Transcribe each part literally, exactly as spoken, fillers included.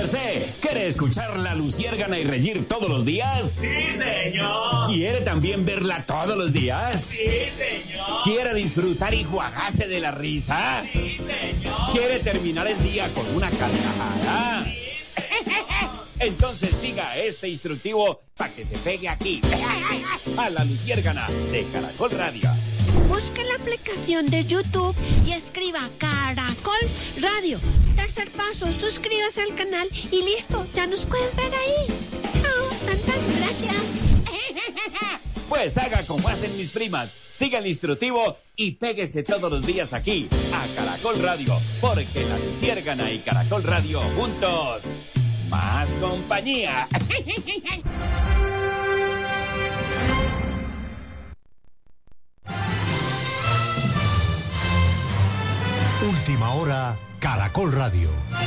merced, ¿quiere escuchar La Luciérgana y reír todos los días? Sí, señor. ¿Quiere también verla todos los días? Sí, señor. ¿Quiere disfrutar y juagarse de la risa? Sí, señor. ¿Quiere terminar el día con una carcajada? Sí, señor. Entonces siga este instructivo para que se pegue aquí, a La Luciérgana de Caracol Radio. Busque la aplicación de YouTube y escriba Caracol Radio. Tercer paso, suscríbase al canal y listo, ya nos puedes ver ahí. Chao, tantas gracias. Pues haga como hacen mis primas, siga el instructivo y péguese todos los días aquí, a Caracol Radio, porque La Luciérgana y Caracol Radio juntos, más compañía. Última hora, Caracol Radio.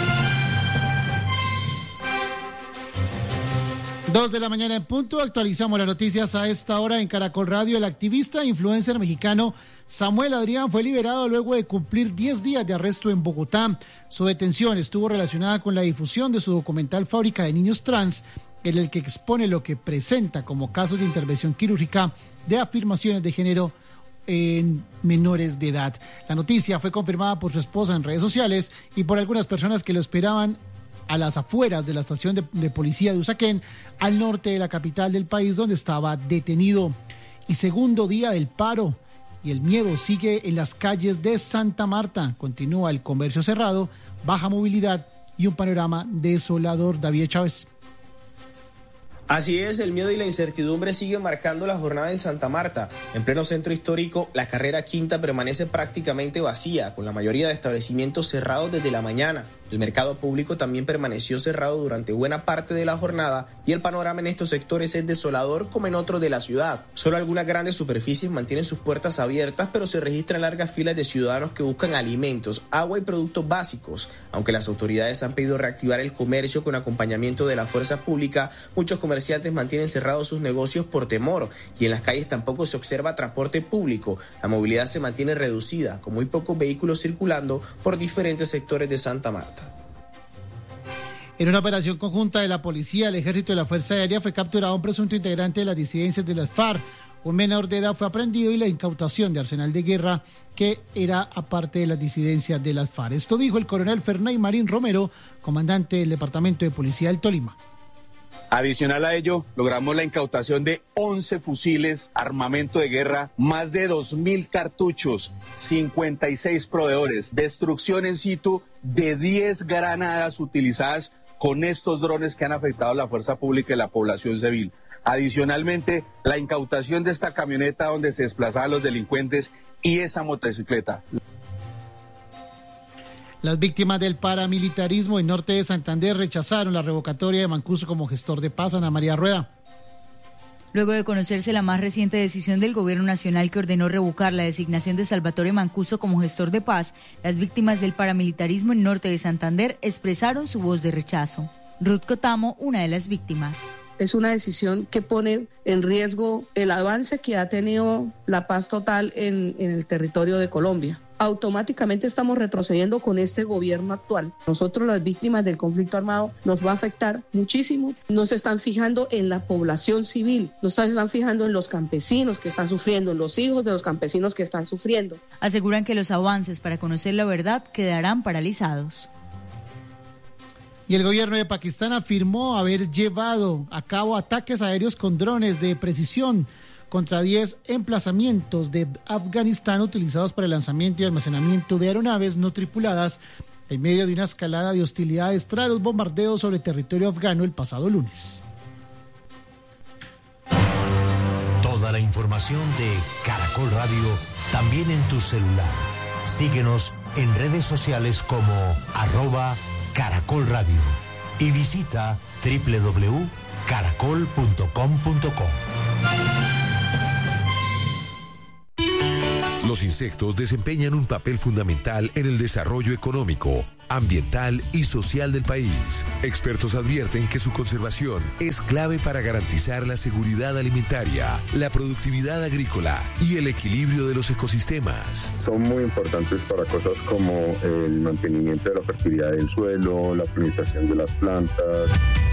Dos de la mañana en punto, actualizamos las noticias a esta hora en Caracol Radio. El activista e influencer mexicano Samuel Adrián fue liberado luego de cumplir diez días de arresto en Bogotá. Su detención estuvo relacionada con la difusión de su documental Fábrica de Niños Trans, en el que expone lo que presenta como casos de intervención quirúrgica de afirmaciones de género en menores de edad. La noticia fue confirmada por su esposa en redes sociales y por algunas personas que lo esperaban a las afueras de la estación de, de policía de Usaquén, al norte de la capital del país, donde estaba detenido. Y segundo día del paro, y el miedo sigue en las calles de Santa Marta. Continúa el comercio cerrado, baja movilidad y un panorama desolador. David Chávez. Así es, el miedo y la incertidumbre siguen marcando la jornada en Santa Marta. En pleno centro histórico, la carrera quinta permanece prácticamente vacía, con la mayoría de establecimientos cerrados desde la mañana. El mercado público también permaneció cerrado durante buena parte de la jornada y el panorama en estos sectores es desolador como en otros de la ciudad. Solo algunas grandes superficies mantienen sus puertas abiertas, pero se registran largas filas de ciudadanos que buscan alimentos, agua y productos básicos. Aunque las autoridades han pedido reactivar el comercio con acompañamiento de la fuerza pública, muchos comerciantes mantienen cerrados sus negocios por temor y en las calles tampoco se observa transporte público. La movilidad se mantiene reducida, con muy pocos vehículos circulando por diferentes sectores de Santa Marta. En una operación conjunta de la policía, el ejército y la Fuerza Aérea fue capturado un presunto integrante de las disidencias de las FARC. Un menor de edad fue aprendido y la incautación de arsenal de guerra que era aparte de las disidencias de las FARC. Esto dijo el coronel Ferney Marín Romero, comandante del Departamento de Policía del Tolima. Adicional a ello, logramos la incautación de once fusiles, armamento de guerra, más de dos mil cartuchos, cincuenta y seis proveedores, destrucción en situ de diez granadas utilizadas con estos drones que han afectado a la fuerza pública y la población civil. Adicionalmente, la incautación de esta camioneta donde se desplazaban los delincuentes y esa motocicleta. Las víctimas del paramilitarismo en norte de Santander rechazaron la revocatoria de Mancuso como gestor de paz. Ana María Rueda. Luego de conocerse la más reciente decisión del Gobierno Nacional que ordenó revocar la designación de Salvatore Mancuso como gestor de paz, las víctimas del paramilitarismo en norte de Santander expresaron su voz de rechazo. Ruth Cotamo, una de las víctimas. Es una decisión que pone en riesgo el avance que ha tenido la paz total en, en el territorio de Colombia. Automáticamente estamos retrocediendo con este gobierno actual. Nosotros, las víctimas del conflicto armado, nos va a afectar muchísimo. No se están fijando en la población civil, no se están fijando en los campesinos que están sufriendo, en los hijos de los campesinos que están sufriendo. Aseguran que los avances para conocer la verdad quedarán paralizados. Y el gobierno de Pakistán afirmó haber llevado a cabo ataques aéreos con drones de precisión contra diez emplazamientos de Afganistán utilizados para el lanzamiento y almacenamiento de aeronaves no tripuladas en medio de una escalada de hostilidades tras los bombardeos sobre territorio afgano el pasado lunes. Toda la información de Caracol Radio también en tu celular. Síguenos en redes sociales como arroba Caracol Radio y visita doble u doble u doble u punto caracol punto com punto co. Los insectos desempeñan un papel fundamental en el desarrollo económico. ambiental y social del país. Expertos advierten que su conservación es clave para garantizar la seguridad alimentaria, la productividad agrícola y el equilibrio de los ecosistemas. Son muy importantes para cosas como el mantenimiento de la fertilidad del suelo, la polinización de las plantas.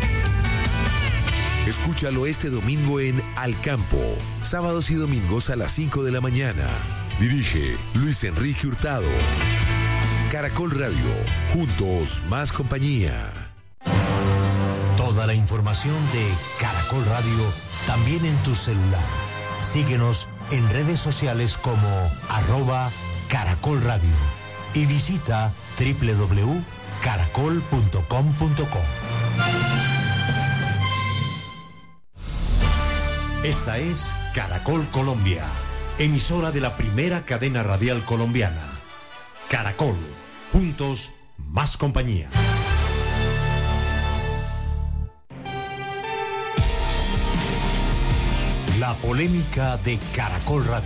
Escúchalo este domingo en Al Campo, sábados y domingos a las cinco de la mañana. Dirige Luis Enrique Hurtado. Caracol Radio, juntos más compañía. Toda la información de Caracol Radio también en tu celular. Síguenos en redes sociales como arroba Caracol Radio y visita doble u doble u doble u punto caracol punto com punto co. Esta es Caracol Colombia, emisora de la primera cadena radial colombiana. Caracol, juntos más compañía. La polémica de Caracol Radio.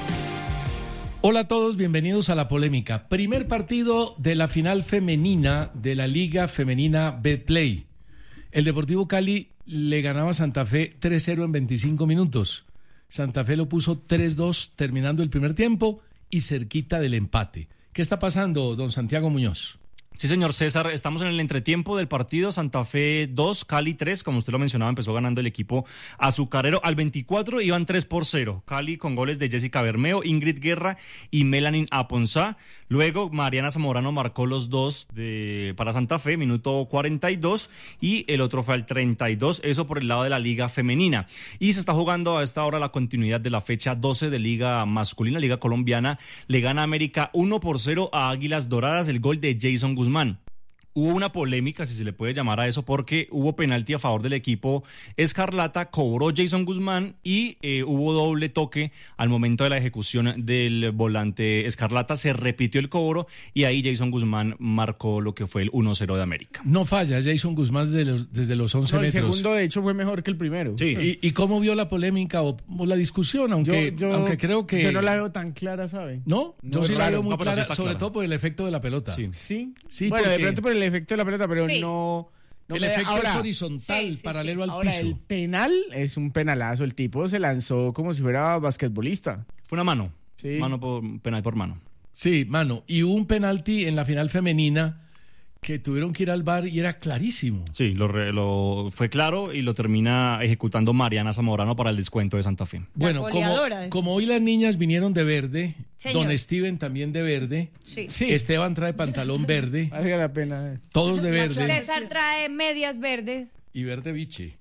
Hola a todos, bienvenidos a La Polémica. Primer partido de la final femenina de la Liga Femenina Betplay. El Deportivo Cali le ganaba a Santa Fe tres cero en veinticinco minutos. Santa Fe lo puso tres dos terminando el primer tiempo y cerquita del empate. ¿Qué está pasando, don Santiago Muñoz? Sí, señor César, estamos en el entretiempo del partido. Santa Fe dos, Cali tres, como usted lo mencionaba, empezó ganando el equipo azucarero. Al veinticuatro iban tres por cero. Cali con goles de Jessica Bermeo, Ingrid Guerra y Melanin Aponzá. Luego Mariana Zamorano marcó los dos de, para Santa Fe, minuto cuarenta y dos, y el otro fue al treinta y dos, eso por el lado de la Liga Femenina. Y se está jugando a esta hora la continuidad de la fecha doce de Liga Masculina, Liga Colombiana. Le gana América uno por cero a Águilas Doradas, el gol de Jason Guzmán. Hubo una polémica, si se le puede llamar a eso, porque hubo penalti a favor del equipo Escarlata, cobró Jason Guzmán y eh, hubo doble toque al momento de la ejecución del volante Escarlata. Se repitió el cobro y ahí Jason Guzmán marcó lo que fue el uno cero de América. No falla Jason Guzmán desde los, desde los once no, el metros. El segundo, de hecho, fue mejor que el primero. Sí. ¿Y, y cómo vio la polémica o, o la discusión? Aunque, yo, yo, aunque creo que... Yo no la veo tan clara, ¿sabe? ¿No? Yo no, sí la veo muy no, clara, sí sobre clara. todo por el efecto de la pelota. Sí. Sí. sí bueno, porque... de pronto por el efecto de la pelota, pero sí. no... No el me, efecto ahora, es horizontal, sí, sí, paralelo sí. al ahora, piso. El penal es un penalazo. El tipo se lanzó como si fuera basquetbolista. Fue una mano. Sí. Mano por, penal por mano. Sí, mano. Y hubo un penalti en la final femenina que tuvieron que ir al V A R y era clarísimo. Sí, lo, re, lo fue claro y lo termina ejecutando Mariana Zamorano para el descuento de Santa Fe. Bueno, como, como hoy las niñas vinieron de verde, señor. Don Steven también de verde, sí. Sí. Esteban trae pantalón verde, valga la pena. Todos de verde. César trae medias verdes. Y verde biche.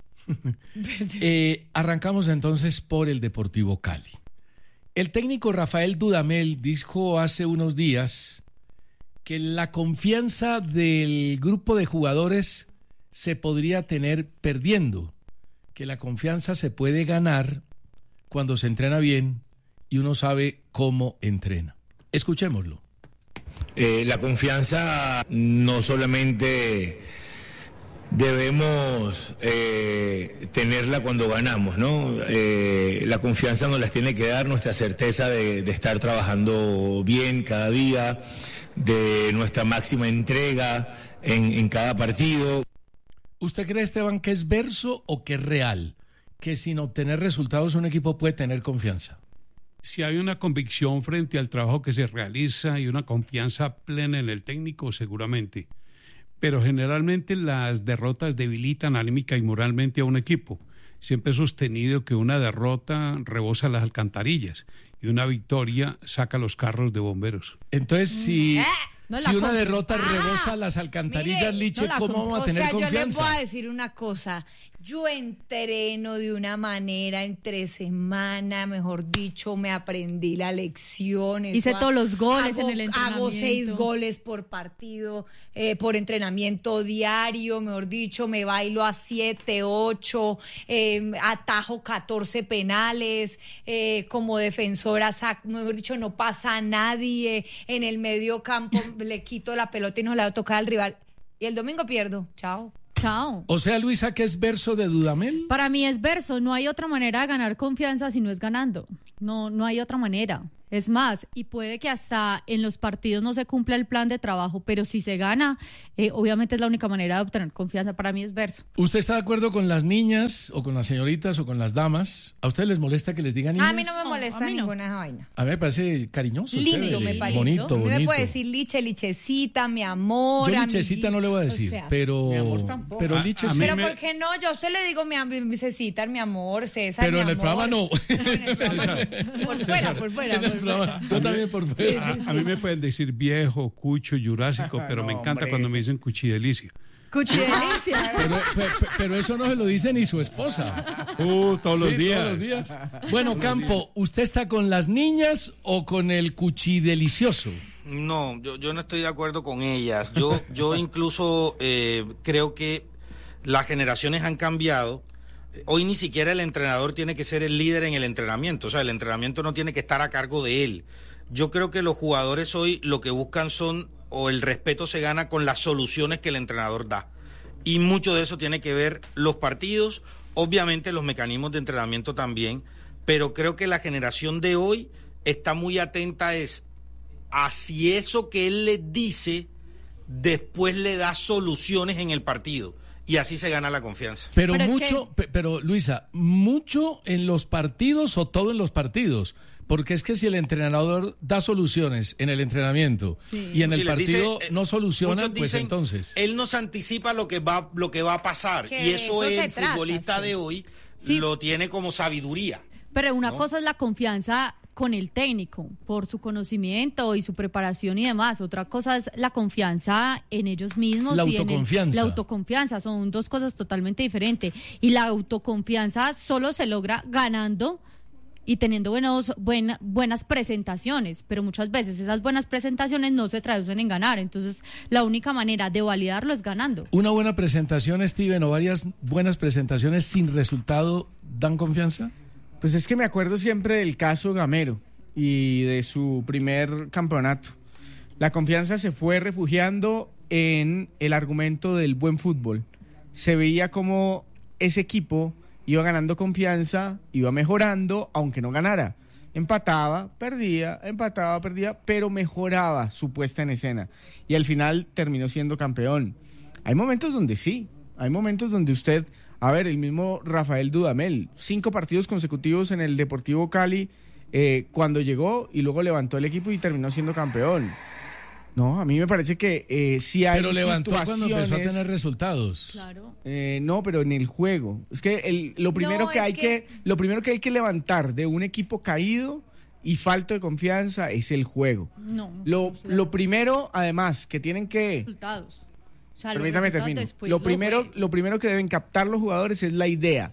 eh, arrancamos entonces por el Deportivo Cali. El técnico Rafael Dudamel dijo hace unos días que la confianza del grupo de jugadores se podría tener perdiendo, que la confianza se puede ganar cuando se entrena bien y uno sabe cómo entrena. Escuchémoslo. Eh, la confianza no solamente debemos eh, tenerla cuando ganamos, ¿no? Eh, la confianza nos la tiene que dar nuestra certeza de, de estar trabajando bien cada día, de nuestra máxima entrega en, en cada partido. ¿Usted cree, Esteban, que es verso o que es real? Que sin obtener resultados un equipo puede tener confianza. Si hay una convicción frente al trabajo que se realiza y una confianza plena en el técnico, seguramente. Pero generalmente las derrotas debilitan anímica y moralmente a un equipo. Siempre he sostenido que una derrota rebosa las alcantarillas y una victoria saca los carros de bomberos. Entonces, si, ¿Eh? no si una compro. derrota ah, rebosa las alcantarillas, mire, Liche, no ¿cómo compro. vamos a tener o sea, confianza? Yo les voy a decir una cosa. Yo entreno de una manera entre semana, mejor dicho, me aprendí la lección. Hice todos los goles hago, en el entrenamiento. Hago seis goles por partido, eh, por entrenamiento diario, mejor dicho, me bailo a siete, ocho, eh, atajo catorce penales, eh, como defensora, mejor dicho, no pasa a nadie, en el medio campo le quito la pelota y no la voy a tocar al rival. Y el domingo pierdo, chao. Chao. O sea, Luisa, ¿qué es verso de Dudamel? Para mí es verso, no hay otra manera de ganar confianza si no es ganando. No, no hay otra manera. Es más, y puede que hasta en los partidos no se cumpla el plan de trabajo, pero si se gana, eh, obviamente es la única manera de obtener confianza. Para mí es verso. ¿Usted está de acuerdo con las niñas o con las señoritas o con las damas? ¿A ustedes les molesta que les digan niñas? A mí no me molesta no, ninguna no. esa vaina. A mí me parece cariñoso. Lindo chévere, me parece. Bonito, bonito. Me puede decir liche, lichecita, mi amor. Yo lichecita no le voy a decir, o sea, pero... Mi amor tampoco. Pero A- liche a sí. mí Pero me- ¿por qué no? Yo a usted le digo mi, mi, mi Cecita, mi amor, César, Pero mi en el amor. programa no. No, en el programa no. Por fuera, por fuera. En el por programa. fuera. Yo también por fuera. Sí, sí, A, a mí me pueden decir viejo, cucho, jurásico, pero me No, encanta hombre. cuando me dicen cuchidelicia. Cuchidelicia. Pero, pe- pero eso no se lo dice ni su esposa. Uh, todos los Sí, días. todos los días. Bueno, Campo, ¿usted está con las niñas o con el cuchidelicioso? No, yo, yo no estoy de acuerdo con ellas. Yo, yo incluso eh, creo que las generaciones han cambiado. Hoy ni siquiera el entrenador tiene que ser el líder en el entrenamiento. O sea, el entrenamiento no tiene que estar a cargo de él. Yo creo que los jugadores hoy lo que buscan son, o el respeto se gana con las soluciones que el entrenador da. Y mucho de eso tiene que ver los partidos, obviamente los mecanismos de entrenamiento también, pero creo que la generación de hoy está muy atenta es a si eso que él les dice después le da soluciones en el partido. Y así se gana la confianza. Pero, Pero es mucho, pe- pero Luisa, mucho en los partidos o todo en los partidos. Porque es que si el entrenador da soluciones en el entrenamiento Sí. y en Si el les dice, partido eh, no solucionan, muchos pues dicen, entonces. él nos anticipa lo que va, lo que va a pasar. Que Y eso, eso es se el trata, futbolista sí. de hoy Sí. lo tiene como sabiduría. Pero una ¿no? cosa es la confianza con el técnico, por su conocimiento y su preparación y demás. Otra cosa es la confianza en ellos mismos. La y en el- autoconfianza. la autoconfianza, son dos cosas totalmente diferentes. Y la autoconfianza solo se logra ganando y teniendo buenos, buena, buenas presentaciones, pero muchas veces esas buenas presentaciones no se traducen en ganar. Entonces, la única manera de validarlo es ganando. ¿Una buena presentación, Steven, o varias buenas presentaciones sin resultado dan confianza? Pues es que me acuerdo siempre del caso Gamero y de su primer campeonato. La confianza se fue refugiando en el argumento del buen fútbol. Se veía como ese equipo iba ganando confianza, iba mejorando, aunque no ganara. Empataba, perdía, empataba, perdía, pero mejoraba su puesta en escena. Y al final terminó siendo campeón. Hay momentos donde sí, hay momentos donde usted... A ver, el mismo Rafael Dudamel, cinco partidos consecutivos en el Deportivo Cali eh, cuando llegó y luego levantó el equipo y terminó siendo campeón. No, a mí me parece que eh, sí hay Pero levantó cuando empezó a situaciones- tener resultados. Claro. Eh, no, pero en el juego. Es que el- lo primero No, que es hay que- que... lo primero que hay que levantar de un equipo caído y falto de confianza es el juego. No. Lo, lo primero, además, que tienen que... Resultados. O sea, los Permítame resultados termino. después Lo lo primero, juegan. lo primero que deben captar los jugadores es la idea.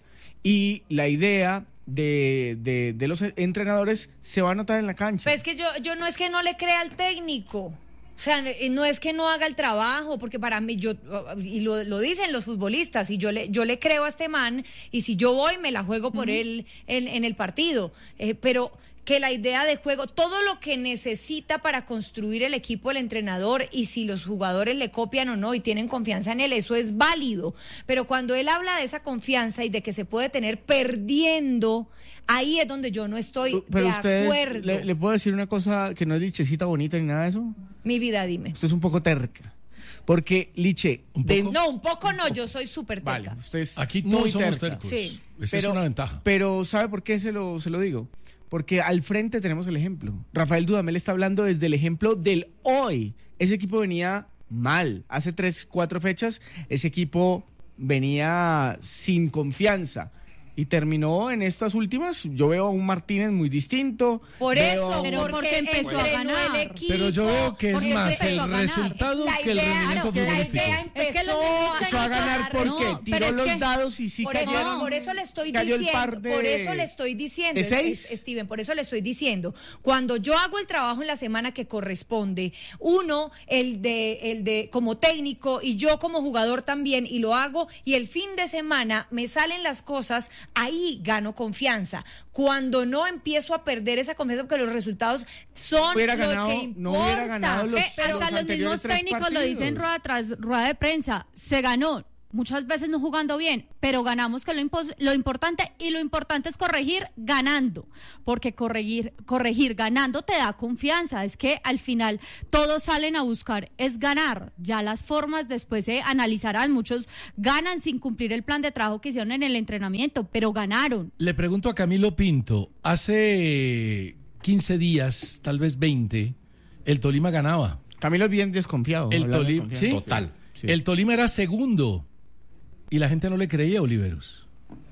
Y la idea de, de, de los entrenadores se va a notar en la cancha. Pues es que yo, yo no es que no le crea al técnico. O sea, no es que no haga el trabajo, porque para mí, yo, y lo, lo dicen los futbolistas, y yo le, yo le creo a este man, y si yo voy, me la juego por él en, en el partido. Eh, pero que la idea de juego, todo lo que necesita para construir el equipo del entrenador, y si los jugadores le copian o no y tienen confianza en él, eso es válido. Pero cuando él habla de esa confianza y de que se puede tener perdiendo, ahí es donde yo no estoy Pero de ustedes, acuerdo. le, ¿le puedo decir una cosa que no es lichecita bonita ni nada de eso? Mi vida, dime. Usted es un poco terca. Porque, Liche... de- No, un poco no, yo soy súper terca. Vale, usted es Aquí muy todos somos terca. tercos. Sí. Esa es una ventaja. Pero ¿sabe por qué se lo, se lo digo? Porque al frente tenemos el ejemplo. Rafael Dudamel está hablando desde el ejemplo del hoy. Ese equipo venía mal. Hace tres, cuatro fechas, ese equipo venía sin confianza. Y terminó en estas últimas, yo veo a un Martínez muy distinto. Por veo eso, a un- Pero porque empezó a entrenó ganar. el equipo, Pero yo veo que es porque más empezó el a ganar. resultado La que el idea- rendimiento claro, futbolístico. La idea empezó, Es que los Empezó a ganar porque No, tiró pero es los que- dados y sí por eso, cayeron. por eso le estoy cayó el diciendo, par de- por eso le estoy diciendo, ¿de es- seis? es- Steven, por eso le estoy diciendo, cuando yo hago el trabajo en la semana que corresponde, uno, el de, el de como técnico y yo como jugador también, y lo hago, y el fin de semana me salen las cosas, ahí gano confianza. Cuando no empiezo a perder esa confianza porque los resultados son Hubiera lo ganado- que no hubiera importa. ganado los- Eh, pero Hasta los anteriores mismos tres técnicos lo partidos. dicen rueda tras rueda de prensa. Se ganó. muchas veces no jugando bien, pero ganamos, que es lo, impos- lo importante, y lo importante es corregir ganando, porque corregir, corregir ganando te da confianza. Es que al final todos salen a buscar es ganar, ya las formas después se analizarán. Muchos ganan sin cumplir el plan de trabajo que hicieron en el entrenamiento, pero ganaron. Le pregunto a Camilo Pinto, hace quince días, tal vez veinte, el Tolima ganaba. Camilo es bien desconfiado. El Tolima, ¿sí? Total. Sí. El Tolima era segundo y la gente no le creía a Oliveros.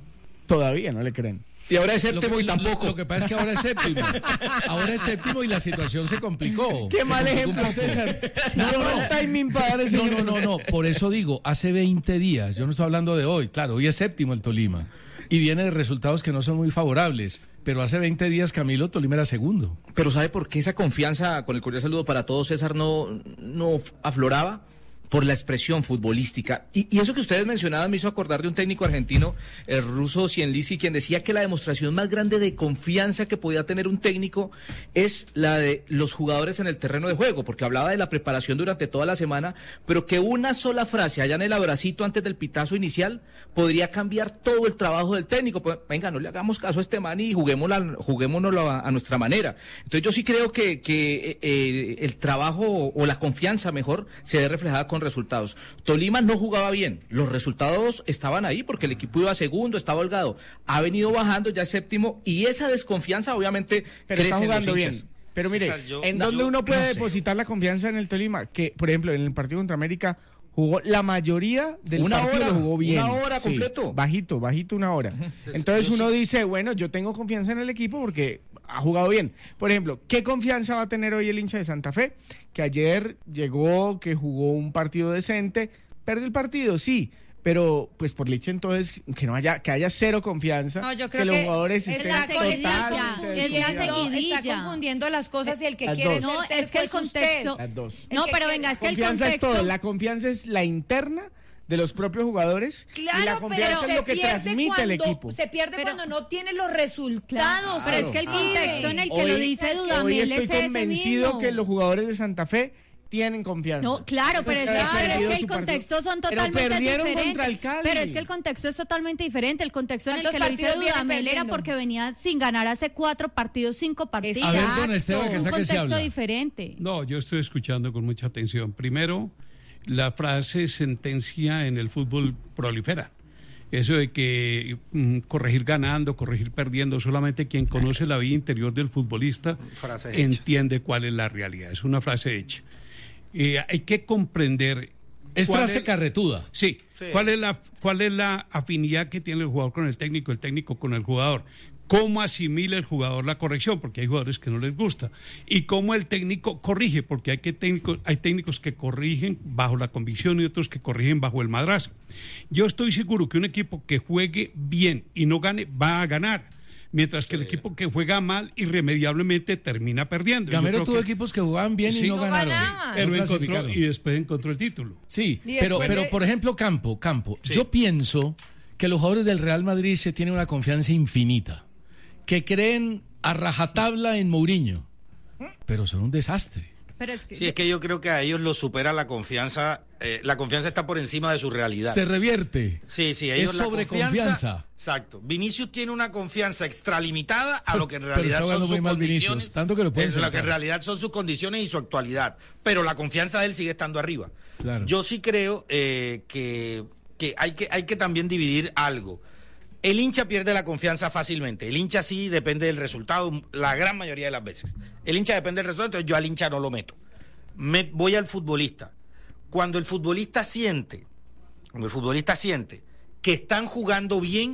Todavía no le creen. Y ahora es séptimo que, y tampoco. Lo, lo que pasa es que ahora es séptimo. Ahora es séptimo y la situación se complicó. Qué mal ejemplo, César. No, no, no. Timing para dar ese no, no, no, no. Por eso digo, hace veinte días. Yo no estoy hablando de hoy. Claro, hoy es séptimo el Tolima. Y viene de resultados que no son muy favorables. Pero hace veinte días, Camilo, Tolima era segundo. Pero ¿sabe por qué esa confianza, con el cordial saludo para todos, César, no, no afloraba? Por la expresión futbolística. Y, y eso que ustedes mencionaban me hizo acordar de un técnico argentino, el ruso Cienlisi, quien decía que la demostración más grande de confianza que podía tener un técnico es la de los jugadores en el terreno de juego, porque hablaba de la preparación durante toda la semana, pero que una sola frase allá en el abracito antes del pitazo inicial podría cambiar todo el trabajo del técnico. Pues, venga, no le hagamos caso a este man y juguémosla, juguémonoslo a, a nuestra manera. Entonces yo sí creo que, que eh, el trabajo o la confianza mejor se ve reflejada con resultados. Tolima no jugaba bien, los resultados estaban ahí porque el equipo iba segundo, estaba holgado, ha venido bajando, ya séptimo, y esa desconfianza obviamente pero crece está jugando en los hinchas. bien. Pero mire, O sea, yo, ¿en no, dónde yo, uno puede no sé. depositar la confianza en el Tolima? Que, por ejemplo, en el partido contra América jugó la mayoría del Una partido, hora, lo jugó bien. una hora Sí, completo. bajito, bajito una hora. Entonces yo uno sí. dice, bueno, yo tengo confianza en el equipo porque ha jugado bien. Por ejemplo, ¿qué confianza va a tener hoy el hincha de Santa Fe? Que ayer llegó, que jugó un partido decente, perdió el partido, sí, pero pues por leche entonces que no haya, que haya cero confianza, No, yo creo que los que jugadores es estén la seguidilla, totalmente es la desconfiados. seguidilla. Está confundiendo las cosas y el que Las quiere dos. ser No, terco es que el es usted. contexto... Las dos. No, que pero quiere- venga, es que el Confianza contexto... es todo, la confianza es la interna de los propios jugadores Claro, y la pero confianza se es lo que pierde transmite el cuando- equipo. Se pierde Pero- cuando no tiene los resultados. Pero es que el contexto en el que lo dice Hoy Dudamel estoy es ese convencido mismo. que los jugadores de Santa Fe tienen confianza. No, claro, pero es, Después de que- haber pero es perdido que el su partido. contexto son Pero totalmente perdieron diferentes. contra el Cali. Pero es que el contexto es totalmente diferente. El contexto en el ¿Cuántos que lo dice partidos viene Dudamel era perdiendo? porque venía sin ganar hace cuatro partidos, cinco partidos. A ver, don Esteban, que un está que se contexto habla. diferente. No, yo estoy escuchando con mucha atención. Primero, la frase sentencia en el fútbol prolifera. Eso de que mm, corregir ganando, corregir perdiendo, solamente quien conoce la vida interior del futbolista Frases entiende cuál es la realidad. Es una frase hecha. Eh, hay que comprender... Es cuál frase carretuda. Sí. Sí. ¿Cuál es la cuál es la afinidad que tiene el jugador con el técnico, el técnico con el jugador? ¿Cómo asimila el jugador la corrección? Porque hay jugadores que no les gusta. Y cómo el técnico corrige, porque hay, que técnico, hay técnicos que corrigen bajo la convicción y otros que corrigen bajo el madrazo. Yo estoy seguro que un equipo que juegue bien y no gane, va a ganar. Mientras que el equipo que juega mal, irremediablemente termina perdiendo. Gamero Yo creo tuvo que- equipos que jugaban bien Sí. y no, No ganaron. ganaban. Pero No encontró, clasificaron. y después encontró el título. Sí, Y pero, después pero de- por ejemplo, Campo, Campo, yo pienso que los jugadores del Real Madrid se tienen una confianza infinita, que creen a rajatabla en Mourinho, pero son un desastre. Pero es que, Sí, es que yo creo que a ellos los supera la confianza. Eh, la confianza está por encima de su realidad. Se revierte. Sí, sí, ellos Es la sobreconfianza. confianza- Exacto. Vinicius tiene una confianza extralimitada a lo que en Pero realidad está son jugando sus muy mal condiciones. Vinicius, tanto que lo pueden es lo que sacar. en realidad son sus condiciones y su actualidad. Pero la confianza de él sigue estando arriba. Claro. Yo sí creo eh, que, que, hay que hay que también dividir algo. El hincha pierde la confianza fácilmente. El hincha sí depende del resultado la gran mayoría de las veces. El hincha depende del resultado, entonces yo al hincha no lo meto. Me, voy al futbolista. Cuando el futbolista siente, cuando el futbolista siente que están jugando bien,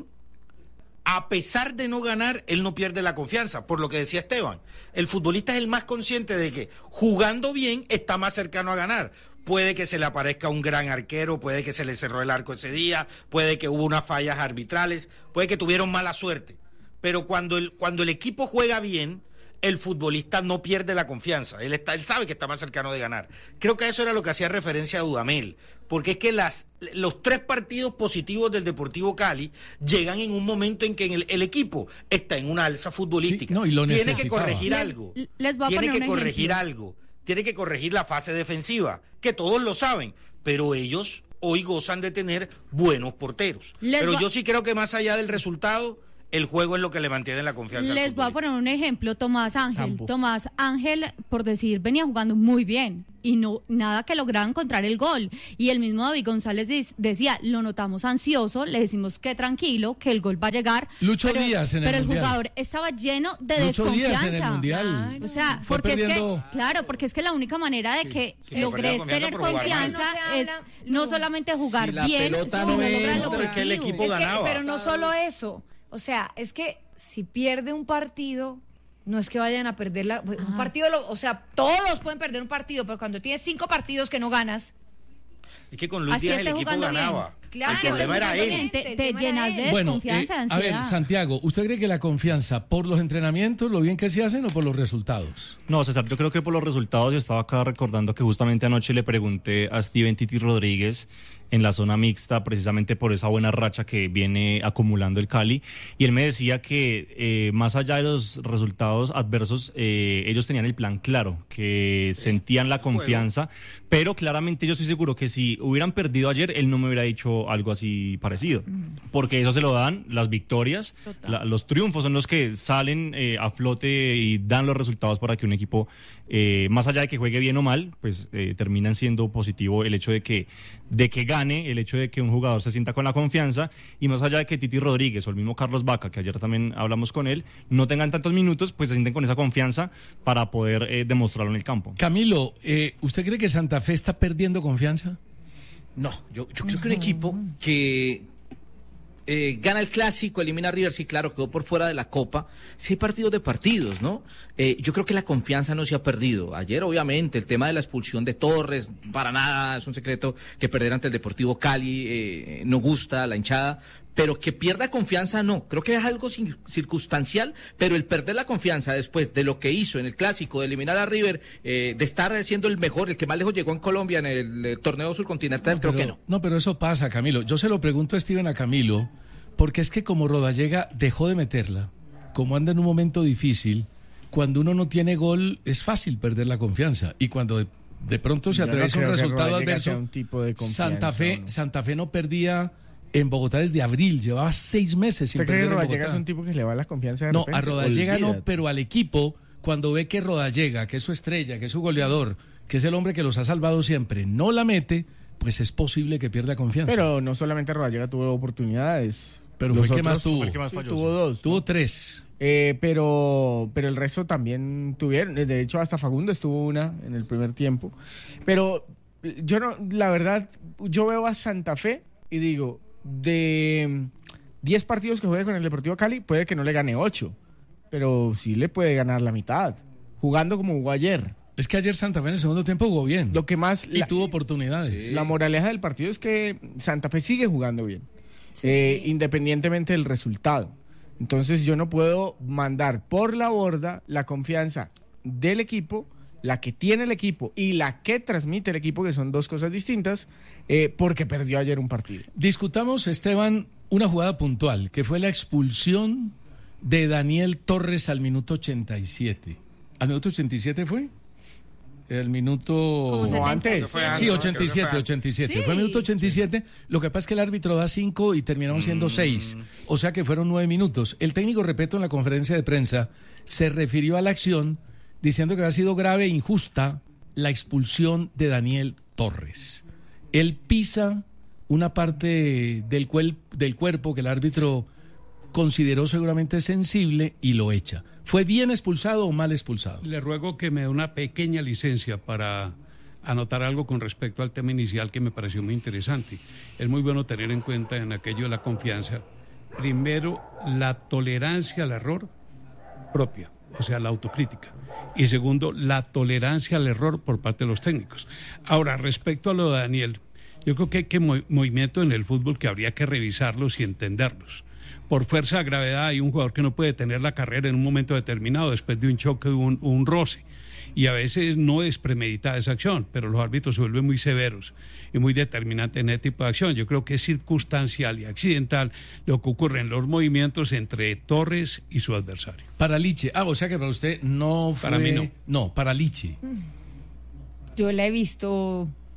a pesar de no ganar, él no pierde la confianza. Por lo que decía Esteban, el futbolista es el más consciente de que jugando bien está más cercano a ganar. Puede que se le aparezca un gran arquero, puede que se le cerró el arco ese día, puede que hubo unas fallas arbitrales, puede que tuvieron mala suerte. Pero cuando el, cuando el equipo juega bien, el futbolista no pierde la confianza. Él está, él sabe que está más cercano de ganar. Creo que eso era lo que hacía referencia a Dudamel, porque es que las, los tres partidos positivos del Deportivo Cali llegan en un momento en que el, el equipo está en una alza futbolística. Sí, no, y lo Tiene que necesitaba. corregir Les- algo. les voy a Tiene poner que un corregir ejemplo. algo. Tiene que corregir la fase defensiva, que todos lo saben, pero ellos hoy gozan de tener buenos porteros. Les Pero va- yo sí creo que más allá del resultado, el juego es lo que le mantiene la confianza. Les voy a poner un ejemplo, Tomás Ángel. Campo. Tomás Ángel, por decir, venía jugando muy bien y no nada que lograba encontrar el gol. Y el mismo David González de- decía, lo notamos ansioso, le decimos que tranquilo, que el gol va a llegar. Lucho pero, Díaz en el Pero el Mundial. jugador estaba lleno de Lucho desconfianza. Díaz en el Mundial. O sea, Fue porque es perdiendo- que, claro, porque es que la única manera de que que logres perdió confianza tener por jugar confianza mal. No se es habla, no solamente jugar Si la bien, pelota sino no lograr el entra, es objetivo. que el equipo Es que- ganaba. pero no solo eso. O sea, es que si pierde un partido, no es que vayan a perder la, un partido. Lo, o sea, todos pueden perder un partido, pero cuando tienes cinco partidos que no ganas. Es que con Luis Así Díaz el esté equipo jugando bien. ganaba. Claro, el así esté problema era jugando él. bien. Te, El te tema era llenas de él. Bueno, desconfianza, eh, de a ver, ansiedad. Santiago, ¿usted cree que la confianza por los entrenamientos, lo bien que se hacen o por los resultados? No, César, yo creo que por los resultados, yo estaba acá recordando que justamente anoche le pregunté a Steven Titi Rodríguez en la zona mixta, precisamente por esa buena racha que viene acumulando el Cali, y él me decía que eh, más allá de los resultados adversos, eh, ellos tenían el plan claro, que sentían la confianza, pero claramente yo estoy seguro que si hubieran perdido ayer, él no me hubiera dicho algo así parecido, porque eso se lo dan las victorias, la- los triunfos son los que salen eh, a flote y dan los resultados para que un equipo, eh, más allá de que juegue bien o mal, pues eh, terminan siendo positivo el hecho de que, de que gane, el hecho de que un jugador se sienta con la confianza, y más allá de que Titi Rodríguez o el mismo Carlos Vaca, que ayer también hablamos con él, no tengan tantos minutos, pues se sienten con esa confianza para poder eh, demostrarlo en el campo. Camilo, eh, ¿usted cree que Santa Fe está perdiendo confianza? No, yo, yo creo que un equipo que eh, gana el clásico, elimina a River, sí, claro, quedó por fuera de la Copa. Sí hay partidos de partidos, ¿no? Eh, yo creo que la confianza no se ha perdido. Ayer, obviamente, el tema de la expulsión de Torres, para nada, es un secreto que perder ante el Deportivo Cali eh, no gusta a la hinchada. Pero que pierda confianza, no. Creo que es algo cin- circunstancial, pero el perder la confianza después de lo que hizo en el Clásico, de eliminar a River, eh, de estar siendo el mejor, el que más lejos llegó en Colombia en el, eh, torneo surcontinental, creo pero, que no. No, pero eso pasa, Camilo. Yo se lo pregunto a Steven a Camilo, porque es que como Rodallega dejó de meterla, como anda en un momento difícil, cuando uno no tiene gol es fácil perder la confianza. Y cuando de, de pronto se Yo no atraviesa un creo que resultado Rodallega sea adverso, un tipo de confianza, Santa Fe, ¿no? Santa Fe no perdía en Bogotá desde abril, llevaba seis meses sin ¿Usted cree perder que en Rodallega Bogotá. es un tipo que le va la confianza de No, repente? a Rodallega no, Olvídate. pero al equipo, cuando ve que Rodallega, que es su estrella, que es su goleador, que es el hombre que los ha salvado siempre, no la mete, pues es posible que pierda confianza. Pero no solamente Rodallega tuvo oportunidades. Pero Los fue que otros- más tuvo. sí, tuvo dos. Tuvo tres. Eh, pero, pero el resto también tuvieron. De hecho, hasta Facundo estuvo una en el primer tiempo. Pero yo no, la verdad, yo veo a Santa Fe y digo, de diez partidos que juegue con el Deportivo Cali, puede que no le gane ocho. Pero sí le puede ganar la mitad. Jugando como jugó ayer. Es que ayer Santa Fe en el segundo tiempo jugó bien. Lo que más. Y tuvo oportunidades. La moraleja del partido es que Santa Fe sigue jugando bien, eh, independientemente del resultado. Entonces yo no puedo mandar por la borda la confianza del equipo, la que tiene el equipo y la que transmite el equipo, que son dos cosas distintas, eh, porque perdió ayer un partido. Discutamos, Esteban, una jugada puntual, que fue la expulsión de Daniel Torres al minuto ochenta y siete. ¿Al minuto ochenta y siete fue? El minuto... O antes. Sí, ochenta y siete, ochenta y siete. Sí. Fue el minuto ochenta y siete. Lo que pasa es que el árbitro da cinco y terminaron siendo seis. O sea que fueron nueve minutos. El técnico, repito, en la conferencia de prensa, se refirió a la acción diciendo que ha sido grave e injusta la expulsión de Daniel Torres. Él pisa una parte del, cuel- del cuerpo que el árbitro consideró seguramente sensible y lo echa. ¿Fue bien expulsado o mal expulsado? Le ruego que me dé una pequeña licencia para anotar algo con respecto al tema inicial que me pareció muy interesante. Es muy bueno tener en cuenta en aquello de la confianza, primero, la tolerancia al error propia, o sea, la autocrítica. Y segundo, la tolerancia al error por parte de los técnicos. Ahora, respecto a lo de Daniel, yo creo que hay que mo- movimientos en el fútbol que habría que revisarlos y entenderlos. Por fuerza de gravedad hay un jugador que no puede tener la carrera en un momento determinado después de un choque o un, un roce. Y a veces no es premeditada esa acción, pero los árbitros se vuelven muy severos y muy determinantes en ese tipo de acción. Yo creo que es circunstancial y accidental lo que ocurre en los movimientos entre Torres y su adversario. Para Liche. Ah, o sea que para usted no fue... Para mí no. No, para Liche. Yo la he visto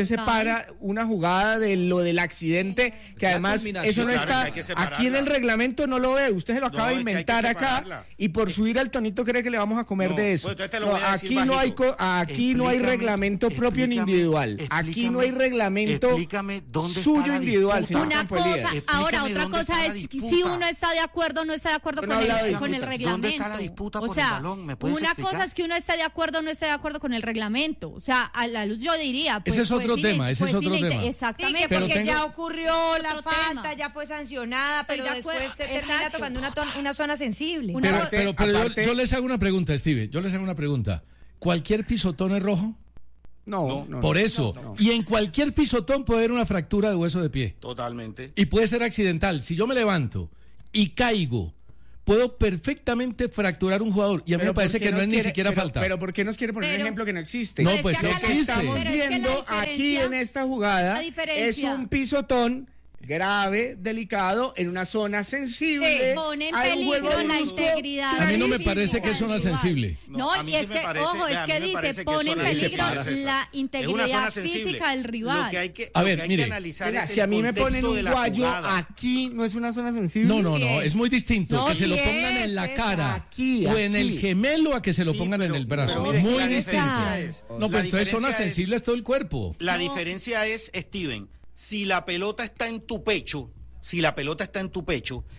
usted separa una jugada de lo del accidente, que La además combinación. eso no Claro, está que hay que separarla. aquí en el reglamento, no lo ve, usted se lo acaba No, de es que hay que inventar acá separarla. y por subir al tonito cree que le vamos a comer No, de eso. pues entonces te lo No, voy a decir aquí no hay bajito. co- aquí no hay Explícame, reglamento propio ni explícame, individual. Aquí no hay explícame, reglamento explícame dónde está suyo la individual, disputa. señor Una Campo cosa, Elías. ahora Explícame otra dónde cosa está la es disputa. si uno está de acuerdo o no está de acuerdo Yo con no he hablado de el, con el disputas. reglamento. ¿Dónde está la disputa o por el sea, balón? ¿Me puedes una explicar? cosa es que uno esté de acuerdo o no esté de acuerdo con el reglamento. O sea, a la luz yo diría. Pues, Ese es pues, otro sí, tema, ese pues, es sí, otro le- tema. Sí, Exactamente. que Pero porque tengo- ya ocurrió la Otro falta, tema. ya fue sancionado. nada, pero Estoy de después acuerdo. se termina Exacto. tocando una, ton- una zona sensible. Pero, Aparte- pero, pero yo- aparte- yo, les hago una pregunta, Steve. Yo les hago una pregunta. ¿Cualquier pisotón es rojo? No, no. Por eso. no, no. Y en cualquier pisotón puede haber una fractura de hueso de pie. Totalmente. Y puede ser accidental. Si yo me levanto y caigo, puedo perfectamente fracturar un jugador. Y a mí Pero me parece ¿por qué que no nos es ni quiere- siquiera pero- falta. Pero ¿por qué nos quiere poner un Pero- ejemplo que no existe? No, Pero es pues que sí acá la- existe. Estamos Pero es que la viendo aquí diferencia- en esta jugada la diferencia- es un pisotón grave, delicado, en una zona sensible. Sí, pone en Hay un peligro juego la brusco, integridad. A mí no me clarísimo. parece que es zona sensible. No, a mí y sí es me que, parece- ojo, es a mí que me dice, parece que pone en zona peligro sensible, César. la Es una integridad zona sensible. física del rival. Lo que hay que, A lo ver, que hay mire. que analizar Oiga, es si el a mí me ponen contexto un de la guayo jugada. aquí, ¿no es una zona sensible? No, no, Sí no, es. es muy distinto No, que se sí lo es, pongan en la César. cara Aquí, o en el aquí. gemelo a que se lo Sí, pongan pero- en el brazo. pero mire, muy la distinto. diferencia es- No, la pues entonces zona diferencia es- sensible es todo el cuerpo. La diferencia es, Steven, si la pelota está en tu pecho, si la pelota está en tu pecho,